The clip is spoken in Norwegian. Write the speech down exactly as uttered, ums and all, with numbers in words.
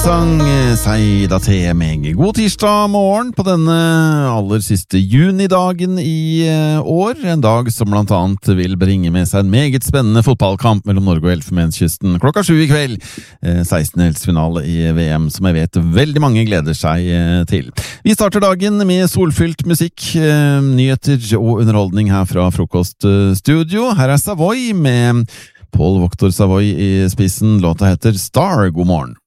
Sang seg da til meg. God tirsdag morgen på denne aller siste junidagen i år. En dag som blant annet vil bringe med seg en meget spennende fotballkamp mellom Norge og Elfenbenskysten klokka sju i kveld. sekstendeltsfinale i V M som jeg vet veldig mange gleder seg til. Vi starter dagen med solfylt musikk, nyheter og underholdning her fra Frokoststudio. Her er Savoy med Paul Victor Savoy i spissen. Låta heter Star. God morgen.